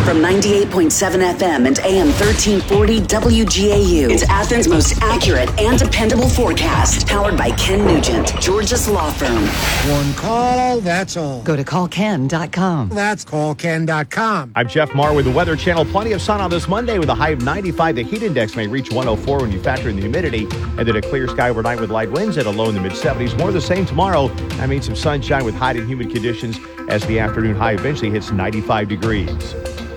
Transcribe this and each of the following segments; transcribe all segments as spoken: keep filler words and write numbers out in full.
From ninety-eight point seven F M and A M thirteen forty W G A U. It's Athens' most accurate and dependable forecast. Powered by Ken Nugent, Georgia's law firm. One call, that's all. Go to call ken dot com. That's call ken dot com. I'm Jeff Marr with the Weather Channel. Plenty of sun on this Monday with a high of ninety-five. The heat index may reach one oh four when you factor in the humidity. And then a clear sky overnight with light winds at a low in the mid-seventies. More of the same tomorrow. I mean some sunshine with hot and humid conditions as the afternoon high eventually hits ninety-five degrees.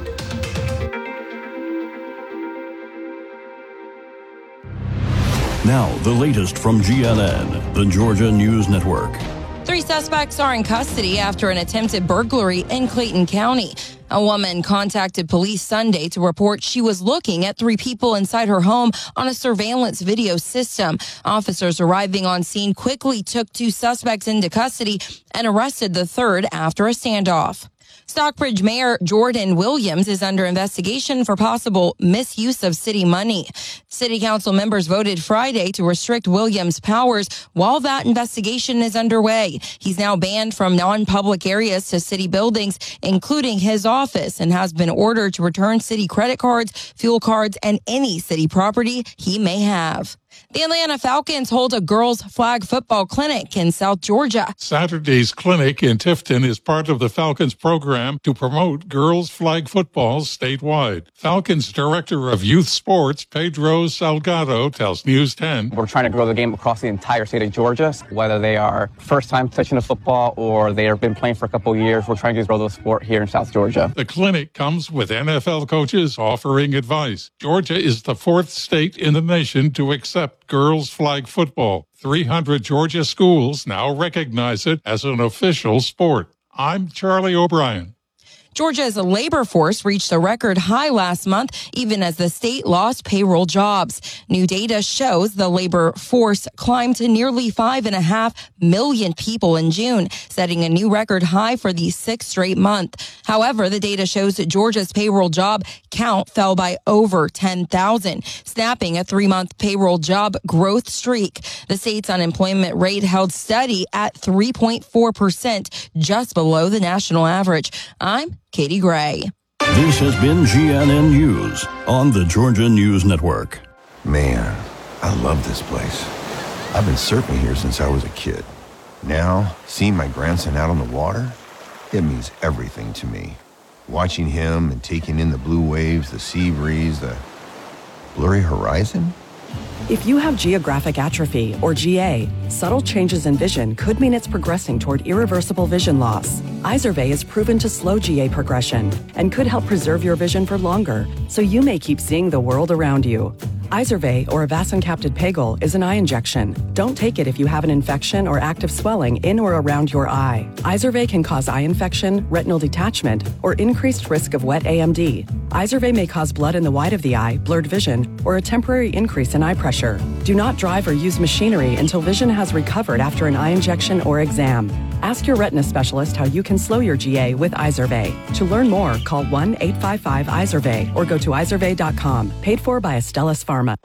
Now, the latest from G N N, the Georgia News Network. Three suspects are in custody after an attempted burglary in Clayton County. A woman contacted police Sunday to report she was looking at three people inside her home on a surveillance video system. Officers arriving on scene quickly took two suspects into custody and arrested the third after a standoff. Stockbridge Mayor Jordan Williams is under investigation for possible misuse of city money. City council members voted Friday to restrict Williams' powers while that investigation is underway. He's now banned from non-public areas to city buildings, including his office, and has been ordered to return city credit cards, fuel cards, and any city property he may have. The Atlanta Falcons hold a girls' flag football clinic in South Georgia. Saturday's clinic in Tifton is part of the Falcons program to promote girls' flag football statewide. Falcons Director of Youth Sports, Pedro Salgado, tells News ten. We're trying to grow the game across the entire state of Georgia, whether they are first time touching the football or they have been playing for a couple of years. We're trying to grow the sport here in South Georgia. The clinic comes with N F L coaches offering advice. Georgia is the fourth state in the nation to accept girls flag football. three hundred Georgia schools now recognize it as an official sport. I'm Charlie O'Brien. Georgia's labor force reached a record high last month, even as the state lost payroll jobs. New data shows the labor force climbed to nearly five and a half million people in June, setting a new record high for the sixth straight month. However, the data shows that Georgia's payroll job count fell by over ten thousand, snapping a three-month payroll job growth streak. The state's unemployment rate held steady at three point four percent, just below the national average. I'm Katie Gray. This has been G N N News on the Georgia News Network. Man, I love this place. I've been surfing here since I was a kid. Now, seeing my grandson out on the water, it means everything to me. Watching him and taking in the blue waves, the sea breeze, the blurry horizon. If you have geographic atrophy, or G A, subtle changes in vision could mean it's progressing toward irreversible vision loss. Izervay is proven to slow G A progression and could help preserve your vision for longer, so you may keep seeing the world around you. Izervay, or avacincaptad pegol, is an eye injection. Don't take it if you have an infection or active swelling in or around your eye. Izervay can cause eye infection, retinal detachment, or increased risk of wet A M D. Izervay may cause blood in the white of the eye, blurred vision, or a temporary increase in eye pressure. Do not drive or use machinery until vision has recovered after an eye injection or exam. Ask your retina specialist how you can slow your G A with Izervay. To learn more, call one eight five five Izervay or go to izervay dot com. Paid for by Astellas Pharma.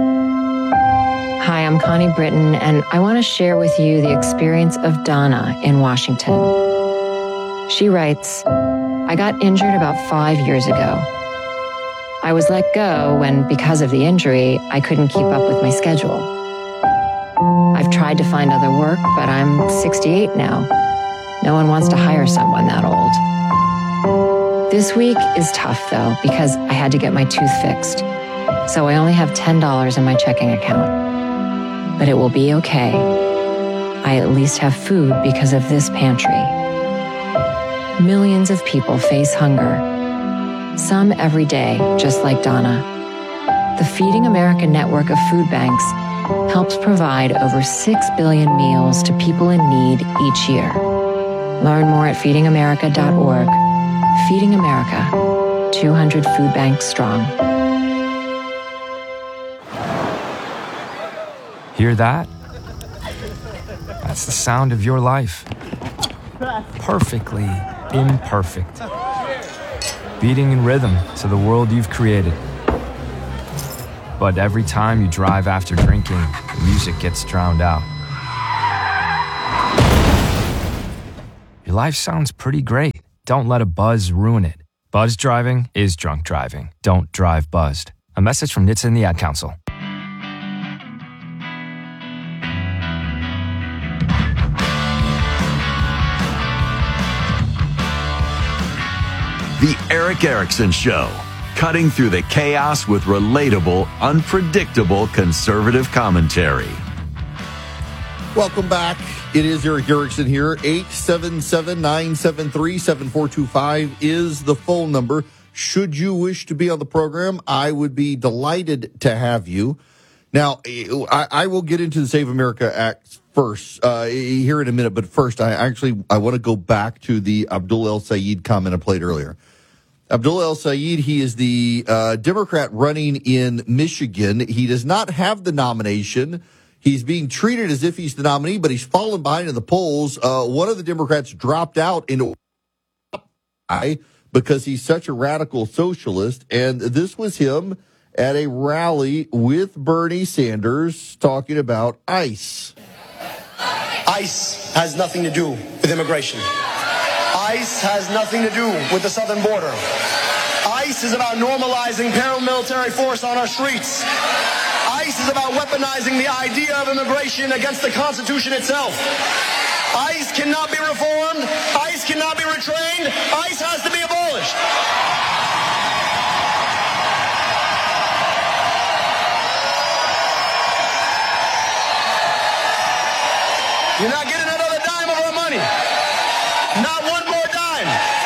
Hi, I'm Connie Britton, and I want to share with you the experience of Donna in Washington. She writes, I got injured about five years ago. I was let go when, because of the injury, I couldn't keep up with my schedule. I've tried to find other work, but I'm sixty-eight now. No one wants to hire someone that old. This week is tough, though, because I had to get my tooth fixed. So I only have ten dollars in my checking account. But it will be okay. I at least have food because of this pantry. Millions of people face hunger. Some every day, just like Donna. The Feeding America network of food banks helps provide over six billion meals to people in need each year. Learn more at feeding america dot org. Feeding America, two hundred food banks strong. Hear that? That's the sound of your life. Perfectly imperfect. Beating in rhythm to the world you've created. But every time you drive after drinking, the music gets drowned out. Your life sounds pretty great. Don't let a buzz ruin it. Buzzed driving is drunk driving. Don't drive buzzed. A message from N H T S A and the Ad Council. The Eric Erickson Show, cutting through the chaos with relatable, unpredictable conservative commentary. Welcome back. It is Eric Erickson here. eight seven seven, nine seven three, seven four two five is the phone number. Should you wish to be on the program, I would be delighted to have you. Now, I, I will get into the Save America Act first uh, here in a minute, but first, I actually I want to go back to the Abdul El Sayed comment I played earlier. Abdul El Sayed, he is the uh, Democrat running in Michigan. He does not have the nomination. He's being treated as if he's the nominee, but he's fallen behind in the polls. Uh, one of the Democrats dropped out in because he's such a radical socialist, and this was him at a rally with Bernie Sanders talking about ICE. ICE has nothing to do with immigration. ICE has nothing to do with the southern border. ICE is about normalizing paramilitary force on our streets. ICE is about weaponizing the idea of immigration against the Constitution itself. ICE cannot be reformed. ICE cannot be retrained. ICE has to be abolished. You're not getting another dime of our money. Not one more dime.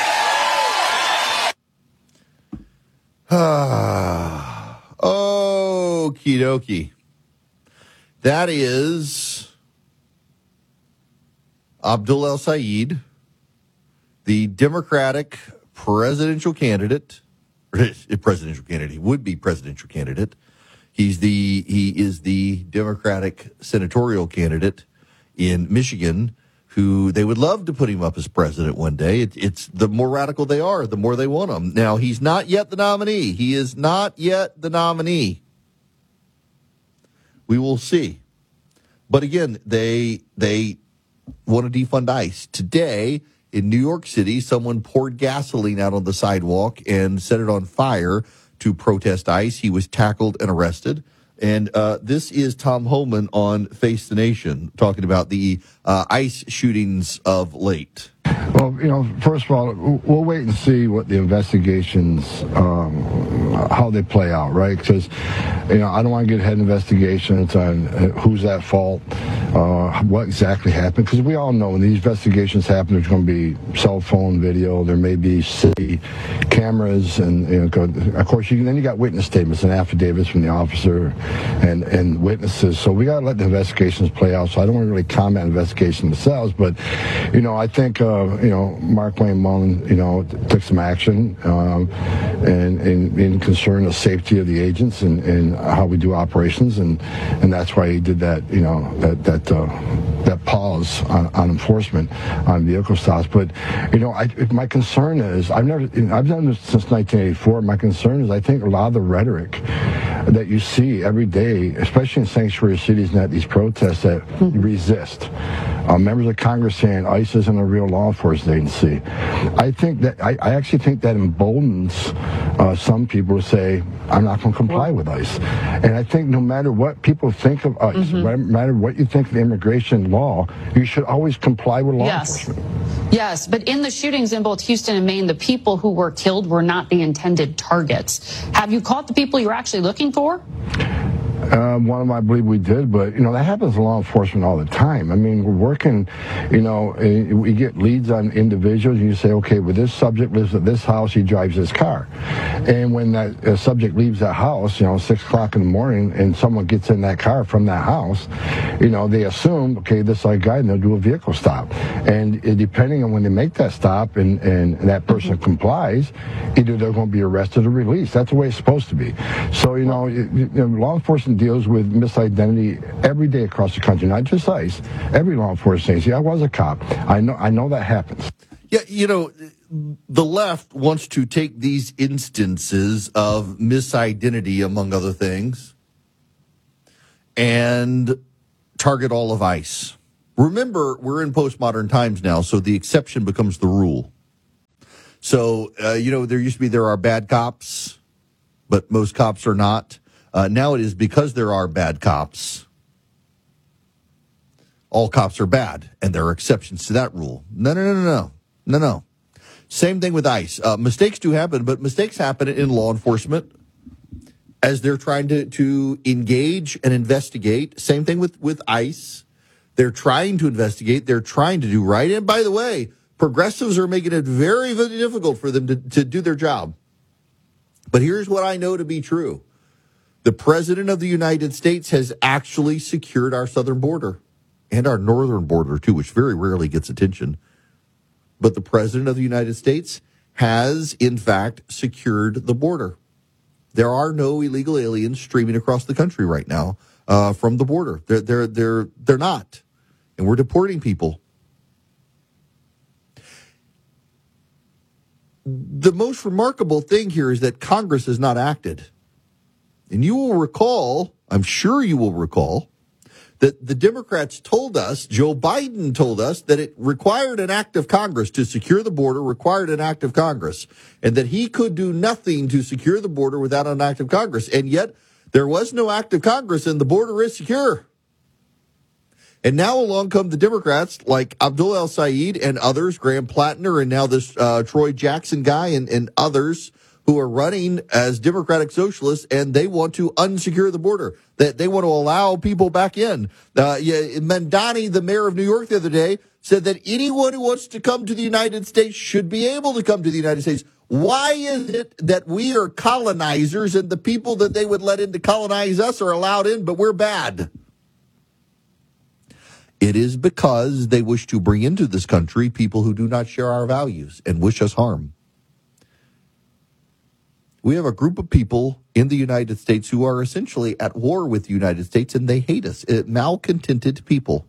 Ah, okie dokie. That is Abdul El Sayed, the Democratic presidential candidate, presidential candidate, he would be presidential candidate. He's the, he is the Democratic senatorial candidate in Michigan, who they would love to put him up as president one day. It, it's the more radical they are, the more they want him. Now, he's not yet the nominee. He is not yet the nominee. We will see. But again, they they want to defund ICE. Today, in New York City, someone poured gasoline out on the sidewalk and set it on fire to protest ICE. He was tackled and arrested. And uh, this is Tom Homan on Face the Nation talking about the uh, ICE shootings of late. Well, you know, first of all, we'll wait and see what the investigations, um, how they play out, right? Because, you know, I don't want to get ahead of investigations on who's at fault, uh, what exactly happened. Because we all know when these investigations happen, there's going to be cell phone video, there may be city cameras, and, you know, of course, you, then you got witness statements and affidavits from the officer and, and witnesses. So we got to let the investigations play out. So I don't want to really comment on investigations themselves, but, you know, I think, uh, you know, Mark Wayne Mullen, you know, took some action um, and, and in concern of safety of the agents and, and how we do operations, and, and that's why he did that, you know, that that uh, that pause on, on enforcement on vehicle stops. But, you know, I, my concern is I've never I've done this since nineteen eighty-four. My concern is I think a lot of the rhetoric that you see every day, especially in sanctuary cities and at these protests that mm-hmm. resist. Uh, members of Congress saying ICE isn't a real law enforcement agency. I think that I, I actually think that emboldens uh, some people to say, I'm not going to comply with ICE. And I think no matter what people think of ICE, mm-hmm. no matter what you think of the immigration law, you should always comply with law yes. enforcement. Yes, but in the shootings in both Houston and Maine, the people who were killed were not the intended targets. Have you caught the people you were actually looking for? Uh, one of them, I believe we did, but, you know, that happens in law enforcement all the time. I mean, we're working, you know, we get leads on individuals, and you say, okay, well, this subject lives at this house, he drives this car. And when that uh, subject leaves that house, you know, six o'clock in the morning, and someone gets in that car from that house, you know, they assume, okay, this is our guy, and they'll do a vehicle stop. And uh, depending on when they make that stop and, and that person mm-hmm. complies, either they're going to be arrested or released. That's the way it's supposed to be. So, you know, you, you know law enforcement deals with misidentity every day across the country, not just ICE. Every law enforcement agency. I was a cop. I know. I know that happens. Yeah, you know, the left wants to take these instances of misidentity, among other things, and target all of ICE. Remember, we're in postmodern times now, so the exception becomes the rule. So, uh, you know, there used to be there are bad cops, but most cops are not. Uh, now it is because there are bad cops, all cops are bad, and there are exceptions to that rule. No, no, no, no, no, no, no. Same thing with ICE. Uh, mistakes do happen, but mistakes happen in law enforcement as they're trying to, to engage and investigate. Same thing with, with ICE. They're trying to investigate. They're trying to do right. And by the way, progressives are making it very, very difficult for them to, to do their job. But here's what I know to be true. The President of the United States has actually secured our southern border and our northern border, too, which very rarely gets attention. But the President of the United States has, in fact, secured the border. There are no illegal aliens streaming across the country right now uh, from the border. They're, they're, they're, they're not. And we're deporting people. The most remarkable thing here is that Congress has not acted. And you will recall, I'm sure you will recall, that the Democrats told us, Joe Biden told us, that it required an act of Congress to secure the border, required an act of Congress, and that he could do nothing to secure the border without an act of Congress. And yet, there was no act of Congress, and the border is secure. And now along come the Democrats like Abdul El-Sayed and others, Graham Plattner, and now this uh, Troy Jackson guy and, and others who are running as Democratic Socialists, and they want to unsecure the border. That they want to allow people back in. Uh, yeah, Mandani, the mayor of New York the other day, said that anyone who wants to come to the United States should be able to come to the United States. Why is it that we are colonizers and the people that they would let in to colonize us are allowed in, but we're bad? It is because they wish to bring into this country people who do not share our values and wish us harm. We have a group of people in the United States who are essentially at war with the United States, and they hate us. It, malcontented people.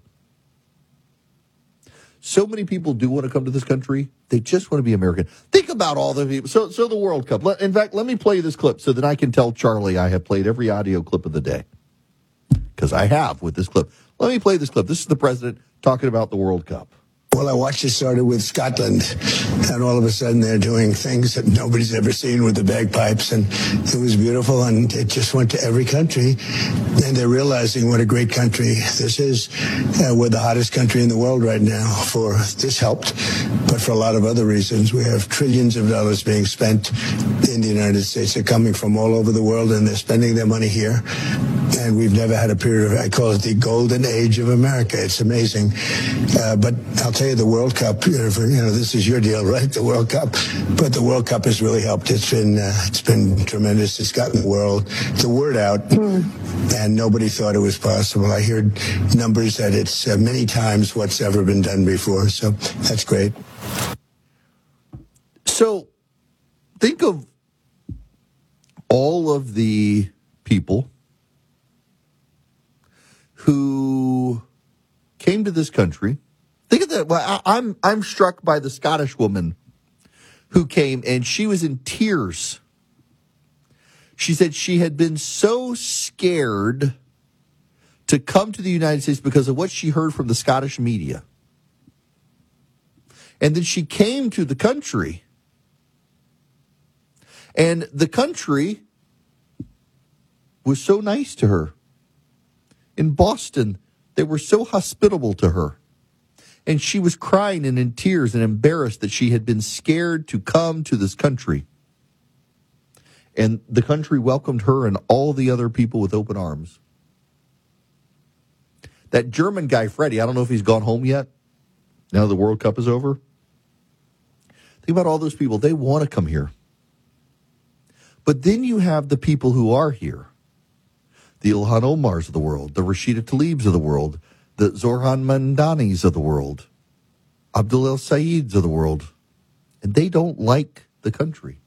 So many people do want to come to this country. They just want to be American. Think about all the people. So, so the World Cup. Let, in fact, let me play this clip so that I can tell Charlie I have played every audio clip of the day. Because I have with this clip. Let me play this clip. This is the president talking about the World Cup. Well, I watched it started with Scotland, and all of a sudden they're doing things that nobody's ever seen with the bagpipes, and it was beautiful, and it just went to every country, and they're realizing what a great country this is. Uh, we're the hottest country in the world right now. For this helped, but for a lot of other reasons. We have trillions of dollars being spent in the United States. They're coming from all over the world, and they're spending their money here, and we've never had a period of, I call it the golden age of America. It's amazing, uh, but I'll tell you, the World Cup, you know, for, you know, this is your deal, right? The World Cup, but the World Cup has really helped. It's been, uh, it's been tremendous. It's gotten the world, the word out, mm. and nobody thought it was possible. I heard numbers that it's uh, many times what's ever been done before. So that's great. So think of all of the people who came to this country. Think of that. Well, I, I'm I'm struck by the Scottish woman who came, and she was in tears. She said she had been so scared to come to the United States because of what she heard from the Scottish media. And then she came to the country, and the country was so nice to her. In Boston, they were so hospitable to her. And she was crying and in tears and embarrassed that she had been scared to come to this country. And the country welcomed her and all the other people with open arms. That German guy, Freddie, I don't know if he's gone home yet. Now the World Cup is over. Think about all those people. They want to come here. But then you have the people who are here. The Ilhan Omars of the world, the Rashida Tlaibs of the world, the Zohran Mandanis of the world, Abdul El-Sayeds of the world, and they don't like the country.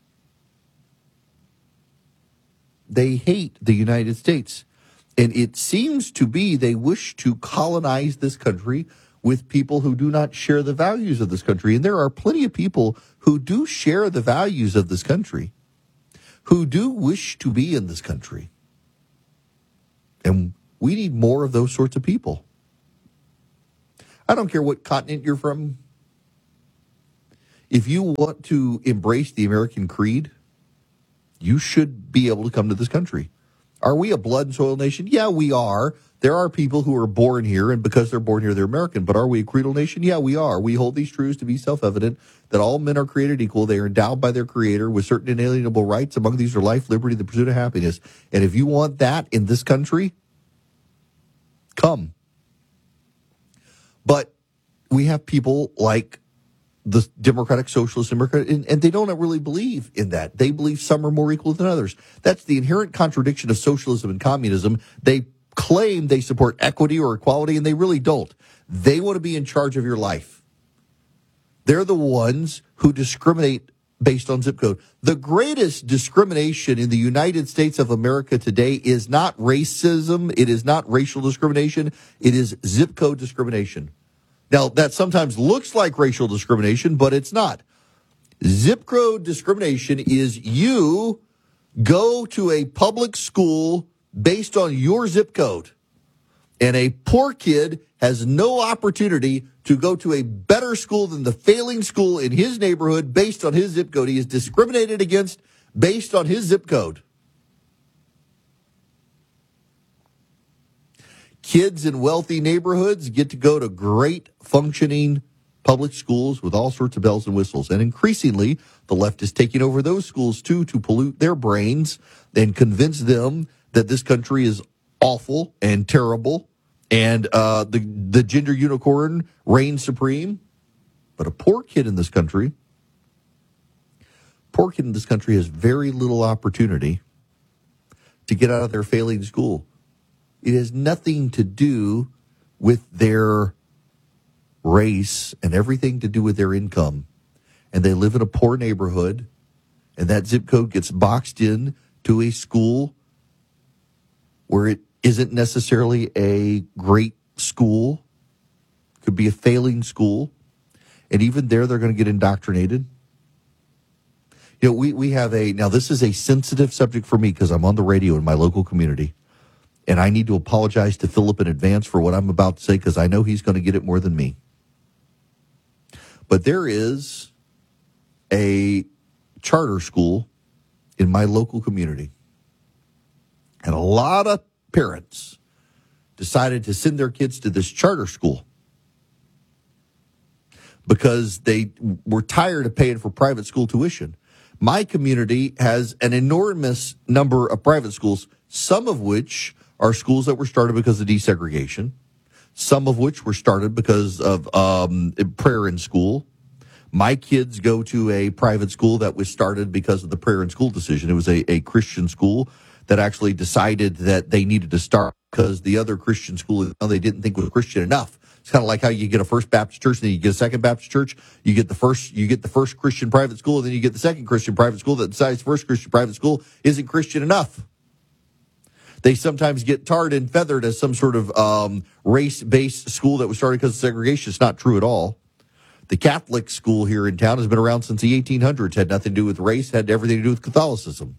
They hate the United States. And it seems to be they wish to colonize this country with people who do not share the values of this country. And there are plenty of people who do share the values of this country, who do wish to be in this country. And we need more of those sorts of people. I don't care what continent you're from. If you want to embrace the American creed, you should be able to come to this country. Are we a blood and soil nation? Yeah, we are. There are people who are born here, and because they're born here, they're American. But are we a creedal nation? Yeah, we are. We hold these truths to be self-evident, that all men are created equal. They are endowed by their Creator with certain inalienable rights. Among these are life, liberty, the pursuit of happiness. And if you want that in this country, come. But we have people like the Democratic Socialists in America, and, and they don't really believe in that. They believe some are more equal than others. That's the inherent contradiction of socialism and communism. They claim they support equity or equality, and they really don't. They want to be in charge of your life. They're the ones who discriminate based on zip code. The greatest discrimination in the United States of America today is not racism. It is not racial discrimination. It is zip code discrimination. Now, that sometimes looks like racial discrimination, but it's not. Zip code discrimination is you go to a public school based on your zip code, and a poor kid has no opportunity to go to a better school than the failing school in his neighborhood based on his zip code. He is discriminated against based on his zip code. Kids in wealthy neighborhoods get to go to great functioning public schools with all sorts of bells and whistles. And increasingly, the left is taking over those schools, too, to pollute their brains and convince them that this country is awful and terrible and uh, the, the gender unicorn reigns supreme. But a poor kid in this country, poor kid in this country has very little opportunity to get out of their failing school. It has nothing to do with their race and everything to do with their income. And they live in a poor neighborhood, and that zip code gets boxed in to a school where it isn't necessarily a great school. Could be a failing school. And even there, they're going to get indoctrinated. You know, we, we have a, now this is a sensitive subject for me because I'm on the radio in my local community. And I need to apologize to Philip in advance for what I'm about to say because I know he's going to get it more than me. But there is a charter school in my local community. And a lot of parents decided to send their kids to this charter school because they were tired of paying for private school tuition. My community has an enormous number of private schools, some of which are schools that were started because of desegregation, some of which were started because of um, prayer in school. My kids go to a private school that was started because of the prayer in school decision. It was a, a Christian school that actually decided that they needed to start because the other Christian school they didn't think was Christian enough. It's kind of like how you get a First Baptist church and then you get a Second Baptist church. You get the first, you get the first Christian private school, and then you get the second Christian private school that decides the first Christian private school isn't Christian enough. They sometimes get tarred and feathered as some sort of um, race-based school that was started because of segregation. It's not true at all. The Catholic school here in town has been around since the eighteen hundreds. Had nothing to do with race, had everything to do with Catholicism.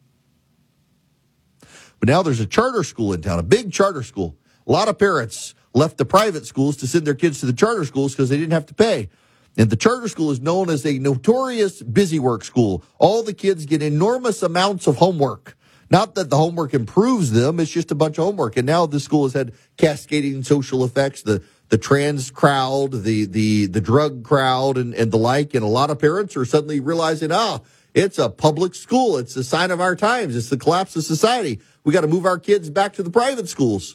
But now there's a charter school in town, a big charter school. A lot of parents left the private schools to send their kids to the charter schools because they didn't have to pay. And the charter school is known as a notorious busy work school. All the kids get enormous amounts of homework. Not that the homework improves them, it's just a bunch of homework. And now this school has had cascading social effects, the the trans crowd, the the the drug crowd, and, and the like. And a lot of parents are suddenly realizing, ah, it's a public school. It's a sign of our times. It's the collapse of society. We got to move our kids back to the private schools.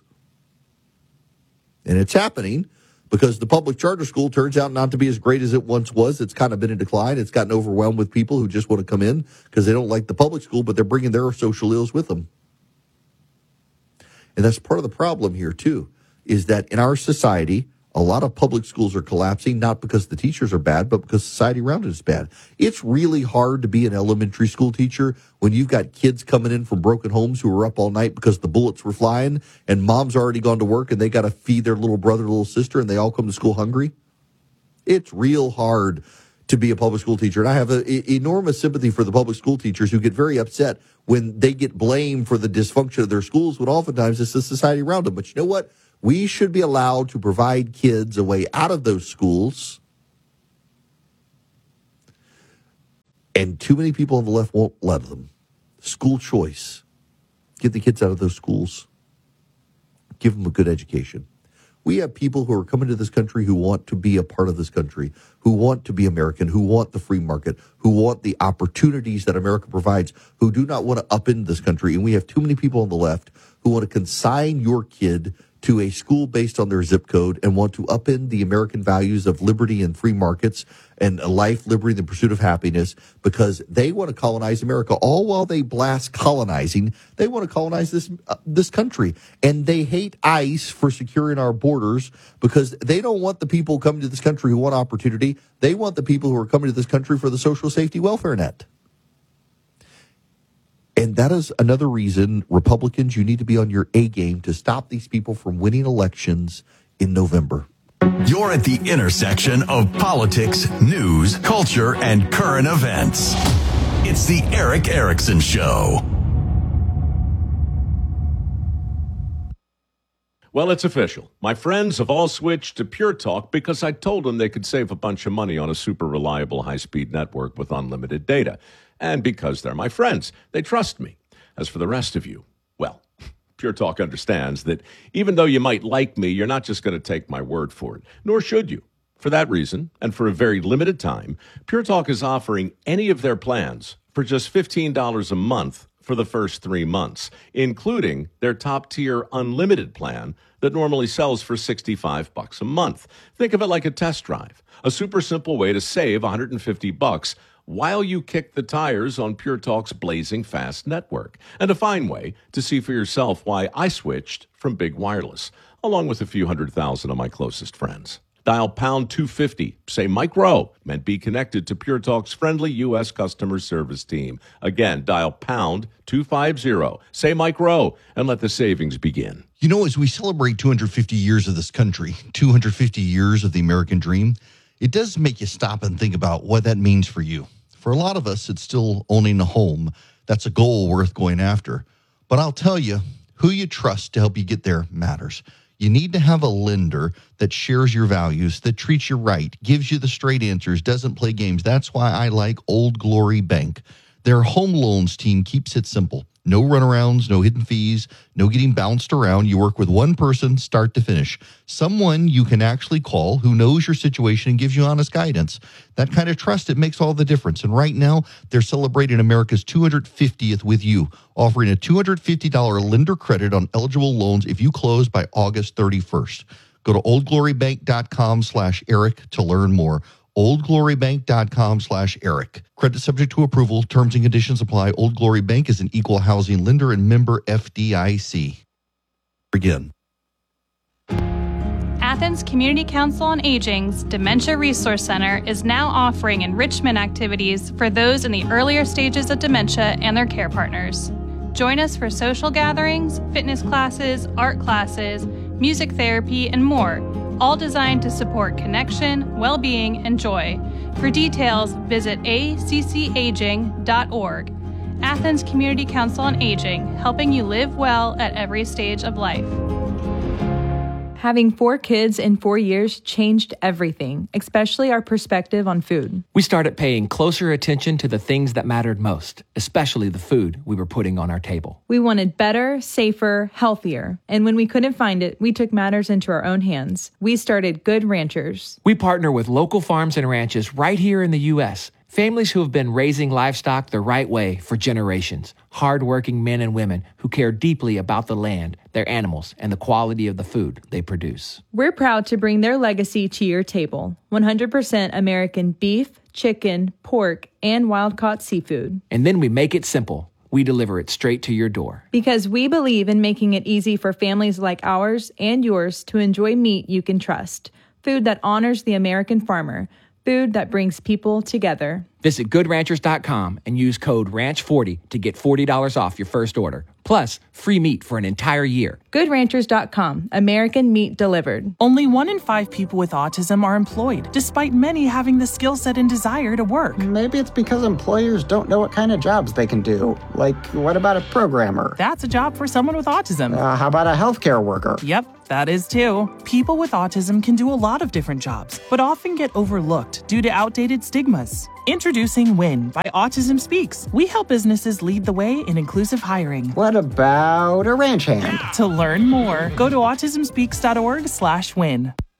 And it's happening because the public charter school turns out not to be as great as it once was. It's kind of been in decline. It's gotten overwhelmed with people who just want to come in because they don't like the public school, but they're bringing their social ills with them. And that's part of the problem here, too, is that in our society, a lot of public schools are collapsing, not because the teachers are bad, but because society around it is bad. It's really hard to be an elementary school teacher when you've got kids coming in from broken homes who are up all night because the bullets were flying, and mom's already gone to work, and they got to feed their little brother, little sister, and they all come to school hungry. It's real hard to be a public school teacher. And I have a, a, enormous sympathy for the public school teachers who get very upset when they get blamed for the dysfunction of their schools, when oftentimes it's the society around them. But you know what? We should be allowed to provide kids a way out of those schools And too many people on the left won't let them. School choice. Get the kids out of those schools. Give them a good education. We have people who are coming to this country who want to be a part of this country, who want to be American, who want the free market, who want the opportunities that America provides, who do not want to upend this country. And we have too many people on the left who want to consign your kid to a school based on their zip code and want to upend the American values of liberty and free markets and a life, liberty, and the pursuit of happiness because they want to colonize America. All while they blast colonizing, they want to colonize this uh, this country. And they hate ICE for securing our borders because they don't want the people coming to this country who want opportunity. They want the people who are coming to this country for the social safety welfare net. And that is another reason, Republicans, you need to be on your A game to stop these people from winning elections in November. You're at the intersection of politics, news, culture, and current events. It's the Erick Erickson Show. Well, it's official. My friends have all switched to Pure Talk because I told them they could save a bunch of money on a super reliable high-speed network with unlimited data. And because they're my friends, they trust me. As for the rest of you, well, Pure Talk understands that even though you might like me, you're not just going to take my word for it, nor should you. For that reason, and for a very limited time, Pure Talk is offering any of their plans for just fifteen dollars a month for the first three months, including their top-tier unlimited plan that normally sells for sixty-five bucks a month. Think of it like a test drive, a super simple way to save one hundred fifty bucks while you kick the tires on Pure Talk's blazing fast network, and a fine way to see for yourself why I switched from big wireless, along with a few hundred thousand of my closest friends. Dial pound two fifty, say Mike Rowe, and be connected to Pure Talk's friendly U S customer service team. Again, dial pound two fifty, say Mike Rowe, and let the savings begin. You know, as we celebrate two hundred fifty years of this country, two hundred fifty years of the American dream, it does make you stop and think about what that means for you. For a lot of us, it's still owning a home. That's a goal worth going after. But I'll tell you, who you trust to help you get there matters. You need to have a lender that shares your values, that treats you right, gives you the straight answers, doesn't play games. That's why I like Old Glory Bank. Their home loans team keeps it simple. No runarounds, no hidden fees, no getting bounced around. You work with one person, start to finish. Someone you can actually call who knows your situation and gives you honest guidance. That kind of trust, it makes all the difference. And right now, they're celebrating America's two hundred fiftieth with you, offering a two hundred fifty dollars lender credit on eligible loans if you close by August thirty-first. Go to oldglorybank.com slash Eric to learn more. oldglorybank.com slash Eric. Credit subject to approval. Terms and conditions apply. Old Glory Bank is an equal housing lender and member F D I C. Begin. Athens Community Council on Aging's Dementia Resource Center is now offering enrichment activities for those in the earlier stages of dementia and their care partners. Join us for social gatherings, fitness classes, art classes, music therapy, and more, all designed to support connection, well-being, and joy. For details, visit a c c aging dot org. Athens Community Council on Aging, helping you live well at every stage of life. Having four kids in four years changed everything, especially our perspective on food. We started paying closer attention to the things that mattered most, especially the food we were putting on our table. We wanted better, safer, healthier. And when we couldn't find it, we took matters into our own hands. We started Good Ranchers. We partner with local farms and ranches right here in the U S, families who have been raising livestock the right way for generations. Hardworking men and women who care deeply about the land, their animals, and the quality of the food they produce. We're proud to bring their legacy to your table. one hundred percent American beef, chicken, pork, and wild-caught seafood. And then we make it simple. We deliver it straight to your door. Because we believe in making it easy for families like ours and yours to enjoy meat you can trust. Food that honors the American farmer. Food that brings people together. Visit good ranchers dot com and use code ranch forty to get forty dollars off your first order. Plus, free meat for an entire year. good ranchers dot com. American meat delivered. Only one in five people with autism are employed, despite many having the skill set and desire to work. Maybe it's because employers don't know what kind of jobs they can do. Like, what about a programmer? That's a job for someone with autism. Uh, how about a healthcare worker? Yep, that is too. People with autism can do a lot of different jobs, but often get overlooked due to outdated stigmas. Introducing WIN by Autism Speaks. We help businesses lead the way in inclusive hiring. What about a ranch hand? To learn more, go to autism speaks dot org slash win.